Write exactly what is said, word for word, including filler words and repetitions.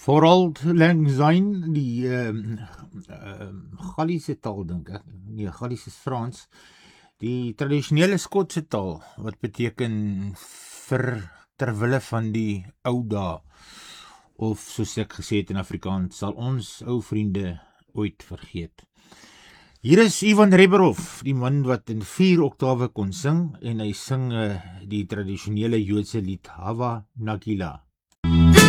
Vooral lang zijn, die um, um, Gallische taal, dink ek, nee, Gallisch is Frans, die tradisionele Skotse taal, wat beteken vir terwille van die ou dae, of soos ek gesê het in Afrikaans, sal ons ou vriende ooit vergeet. Hier is Ivan Reberov, die man wat in vier oktawe kon sing, en hy sing uh, die tradisionele Joodse lied Hava Nagila.